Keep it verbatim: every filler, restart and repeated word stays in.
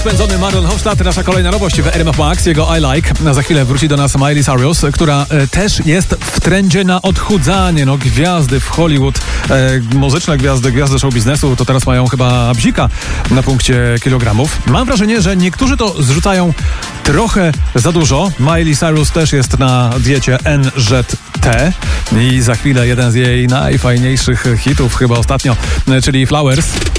Spędzony Marion Hofstadt, nasza kolejna nowość w R M F Max, jego I Like. Za chwilę wróci do nas Miley Cyrus, która e, też jest w trendzie na odchudzanie. No, gwiazdy w Hollywood, e, muzyczne gwiazdy, gwiazdy show biznesu, to teraz mają chyba bzika na punkcie kilogramów. Mam wrażenie, że niektórzy to zrzucają trochę za dużo. Miley Cyrus też jest na diecie N Z T i za chwilę jeden z jej najfajniejszych hitów chyba ostatnio, czyli Flowers.